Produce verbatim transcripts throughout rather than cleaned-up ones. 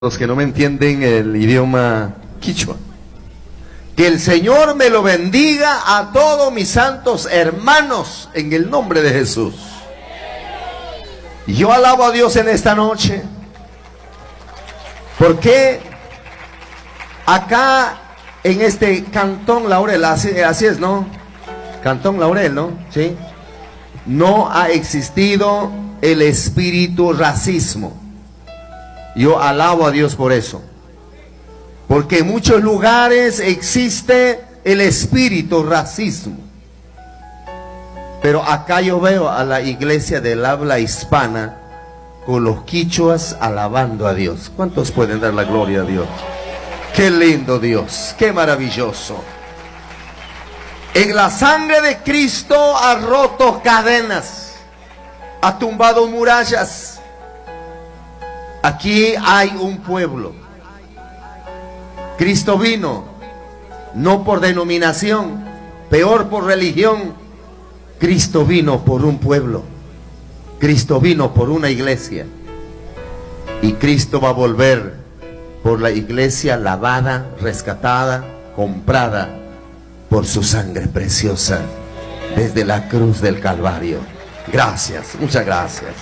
Los que no me entienden el idioma quichua. Que el Señor me lo bendiga a todos mis santos hermanos en el nombre de Jesús. Yo alabo a Dios en esta noche porque acá en este Cantón Laurel, así, así es, ¿no? Cantón Laurel, ¿no? Sí. No ha existido el espíritu racismo. Yo alabo a Dios por eso, porque en muchos lugares existe el espíritu racismo, pero acá yo veo a la iglesia del habla hispana con los quichuas alabando a Dios. ¿Cuántos pueden dar la gloria a Dios? Qué lindo Dios, qué maravilloso. En la sangre de Cristo ha roto cadenas, ha tumbado murallas. Aquí hay un pueblo. Cristo vino no por denominación, peor por religión. Cristo vino por un pueblo. Cristo vino por una iglesia. Y Cristo va a volver por la iglesia lavada, rescatada, comprada por su sangre preciosa desde la cruz del Calvario. Gracias, muchas gracias.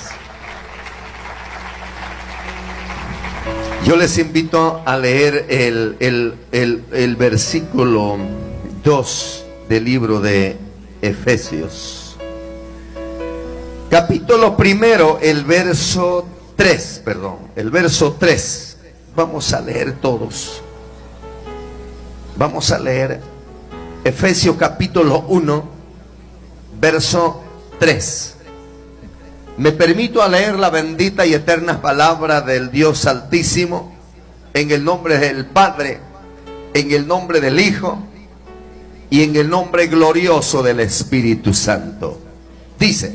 Yo les invito a leer el, el, el, el versículo dos del libro de Efesios. Capítulo primero, el verso tres, perdón, el verso tres. Vamos a leer todos. Vamos a leer Efesios capítulo uno, verso tres. Me permito a leer la bendita y eterna palabra del Dios Altísimo, en el nombre del Padre, en el nombre del Hijo y en el nombre glorioso del Espíritu Santo. Dice: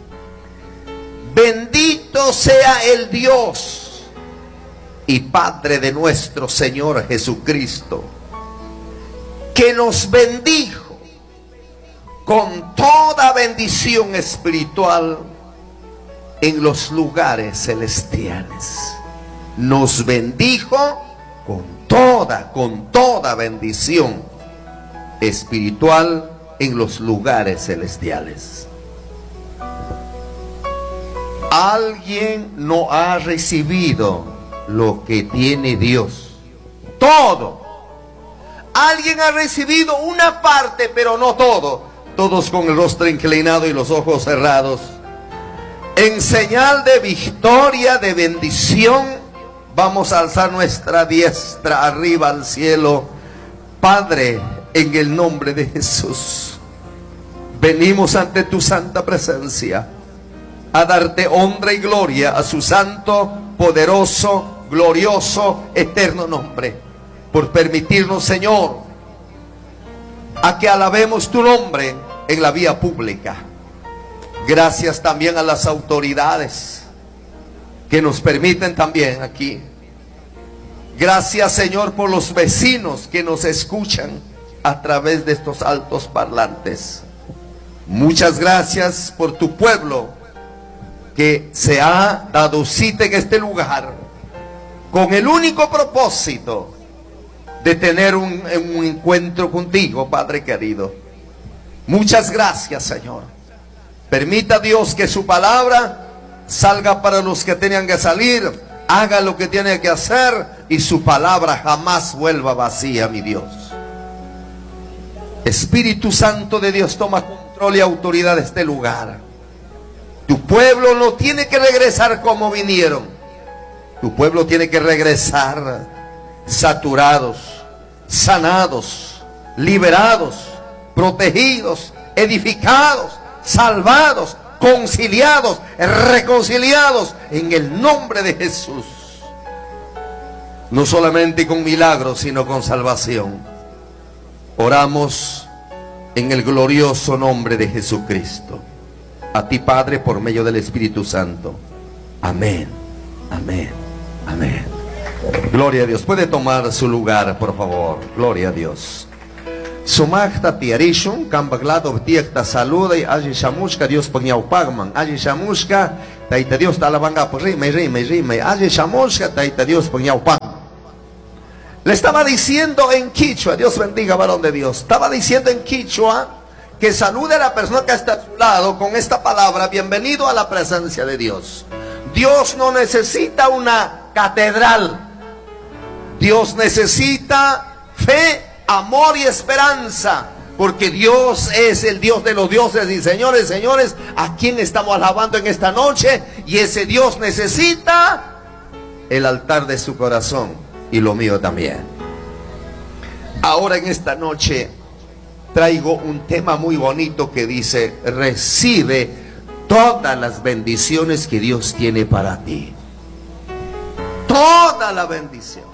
bendito sea el Dios y Padre de nuestro Señor Jesucristo, que nos bendijo con toda bendición espiritual en los lugares celestiales. Nos bendijo con toda, con toda bendición espiritual en los lugares celestiales. Alguien no ha recibido lo que tiene Dios. Todo. Alguien ha recibido una parte, pero no todo. Todos con el rostro inclinado y los ojos cerrados, en señal de victoria, de bendición, vamos a alzar nuestra diestra arriba al cielo. Padre, en el nombre de Jesús, venimos ante tu santa presencia a darte honra y gloria a su santo, poderoso, glorioso, eterno nombre, por permitirnos, Señor, a que alabemos tu nombre en la vía pública. Gracias también a las autoridades que nos permiten también aquí. Gracias, Señor, por los vecinos que nos escuchan a través de estos altos parlantes. Muchas gracias por tu pueblo que se ha dado cita en este lugar con el único propósito de tener un, un encuentro contigo, Padre querido. Muchas gracias, Señor. Permita, Dios, que su palabra salga para los que tenían que salir, haga lo que tiene que hacer y su palabra jamás vuelva vacía, mi Dios. Espíritu Santo de Dios, toma control y autoridad de este lugar. Tu pueblo no tiene que regresar como vinieron. Tu pueblo tiene que regresar saturados, sanados, liberados, protegidos, edificados, salvados, conciliados, reconciliados en el nombre de Jesús. No solamente con milagros, sino con salvación. Oramos en el glorioso nombre de Jesucristo. A ti, Padre, por medio del Espíritu Santo. Amén, amén, amén. Gloria a Dios. Puede tomar su lugar, por favor. Gloria a Dios. Sumachta tiarishun, cambaglado tiekta saluda y allí shamushka Dios ponía pagman, allí shamushka, taita Dios talabanga por rime, rime, rime, allí shamushka, taita Dios ponía pagman. Le estaba diciendo en quichua, Dios bendiga varón de Dios, estaba diciendo en quichua que salude a la persona que está a su lado con esta palabra: bienvenido a la presencia de Dios. Dios no necesita una catedral. Dios necesita fe, amor y esperanza, porque Dios es el Dios de los dioses. Y señores, señores, ¿a quién estamos alabando en esta noche? Y ese Dios necesita el altar de su corazón, y lo mío también. Ahora en esta noche traigo un tema muy bonito que dice: recibe todas las bendiciones que Dios tiene para ti. Toda la bendición.